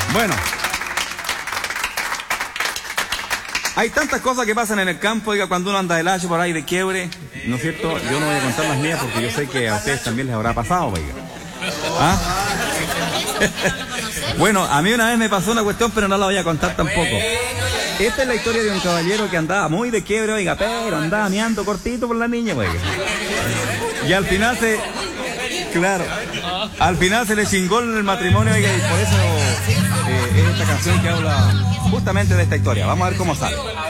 Bueno. Hay tantas cosas que pasan en el campo, oiga, cuando uno anda de lacho por ahí de quiebre, ¿no es cierto? Yo no voy a contar las mías porque yo sé que a ustedes también les habrá pasado, oiga. ¿Ah? Bueno, a mí una vez me pasó una cuestión, pero no la voy a contar tampoco. Esta es la historia de un caballero que andaba muy de quiebre, oiga, pero andaba meando cortito por la niña, oiga. Y al final claro, al final se le chingó el matrimonio, oiga, y por eso es esta canción que habla justamente de esta historia. Vamos a ver cómo sale.